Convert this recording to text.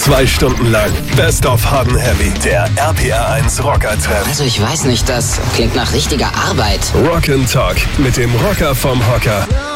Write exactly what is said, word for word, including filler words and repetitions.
Zwei Stunden lang Best of Hard and Heavy, der R P R eins Rocker-Treff. Also ich weiß nicht, das klingt nach richtiger Arbeit. Rock and Talk mit dem Rocker vom Hocker.